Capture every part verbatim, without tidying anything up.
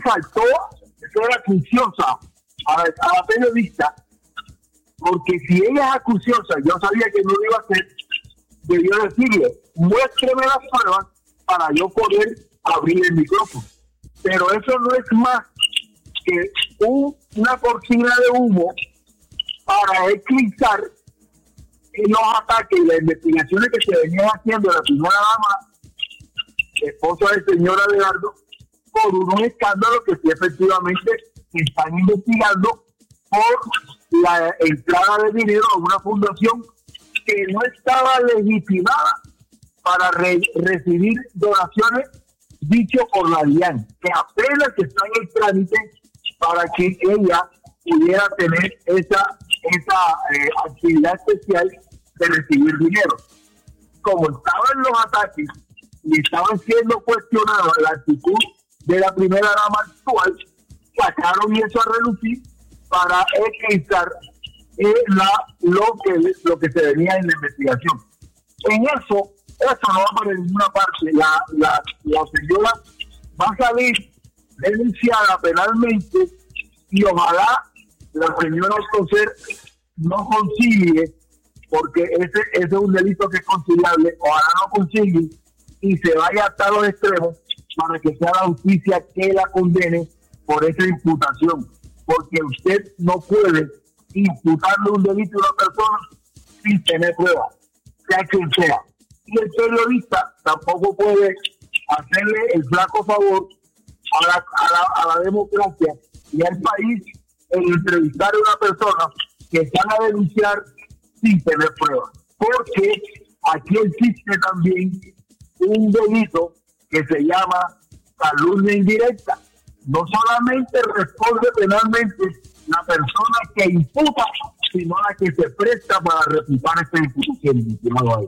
faltó ser acuciosa a la, a la periodista, porque si ella es acuciosa, yo sabía que no lo iba a hacer, debió decirle, muéstreme las pruebas para yo poder abrir el micrófono. Pero eso no es más que un, una cortina de humo para eclipsar los ataques y las investigaciones que se venían haciendo la primera dama, esposa del señor Abelardo, por unos escándalos que sí efectivamente están investigando por la entrada de dinero a una fundación que no estaba legitimada para re- recibir donaciones dicho por la DIAN, que apenas está en el trámite para que ella pudiera tener esa, esa eh, actividad especial de recibir dinero. Como estaban los ataques y estaban siendo cuestionadas la actitud de la primera dama actual, sacaron eso a relucir para eclipsar eh, la, lo, que, lo que se venía en la investigación. En eso, eso no va para ninguna parte. La, la, la señora va a salir denunciada penalmente y ojalá la señora Alcocer no concilie, porque ese, ese es un delito que es conciliable, ojalá no concilie y se vaya hasta los extremos para que sea la justicia que la condene por esa imputación, porque usted no puede imputarle un delito a una persona sin tener pruebas, sea quien sea. Y el periodista tampoco puede hacerle el flaco favor a la, a la, a la democracia y al país en entrevistar a una persona que van a denunciar sin tener pruebas, porque aquí existe también un delito que se llama calumnia indirecta. No solamente responde penalmente la persona que imputa, sino la que se presta para refutar esta imputación.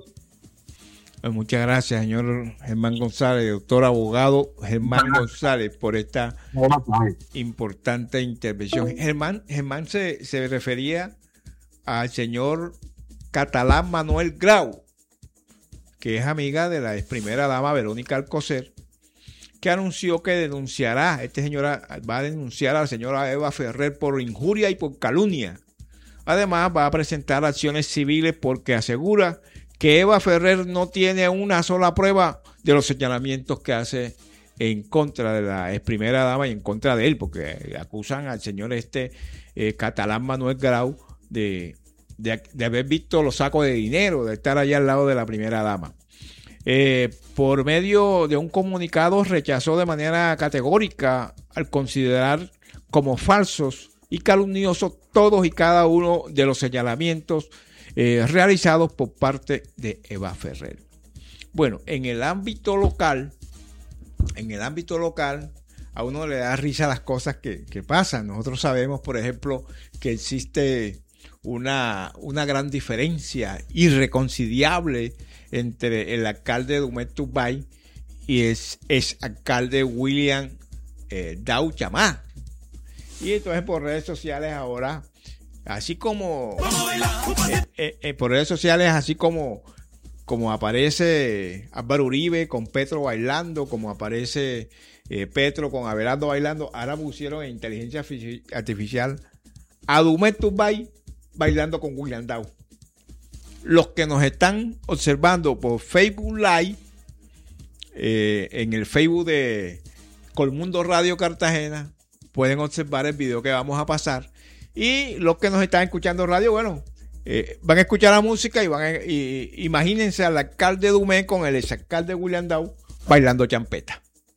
Pues muchas gracias, señor Germán González, doctor abogado Germán González, por esta importante intervención. Germán, Germán se, se refería al señor Catalán Manuel Grau, que es amiga de la ex primera dama Verónica Alcocer, que anunció que denunciará, este señor va a denunciar a la señora Eva Ferrer por injuria y por calumnia. Además, va a presentar acciones civiles porque asegura que Eva Ferrer no tiene una sola prueba de los señalamientos que hace en contra de la ex primera dama y en contra de él, porque acusan al señor este eh, Catalán Manuel Grau de, de, de haber visto los sacos de dinero, de estar allá al lado de la primera dama. Eh, por medio de un comunicado rechazó de manera categórica al considerar como falsos y calumniosos todos y cada uno de los señalamientos eh, realizados por parte de Eva Ferrer. Bueno, en el ámbito local, en el ámbito local, a uno le da risa las cosas que, que pasan. Nosotros sabemos, por ejemplo, que existe una, una gran diferencia irreconciliable entre el alcalde de Dumet Turbay y el ex alcalde William eh, Dow Chamá. Y entonces por redes sociales ahora, así como eh, eh, eh, por redes sociales, así como como aparece Álvaro Uribe con Petro bailando, como aparece eh, Petro con Abelardo bailando, ahora pusieron en inteligencia artificial a Dumet Turbay bailando con William Dow. Los que nos están observando por Facebook Live, eh, en el Facebook de Colmundo Radio Cartagena, pueden observar el video que vamos a pasar. Y los que nos están escuchando radio, bueno, eh, van a escuchar la música y van a, y, imagínense al alcalde Dumet con el exalcalde William Dow bailando champeta.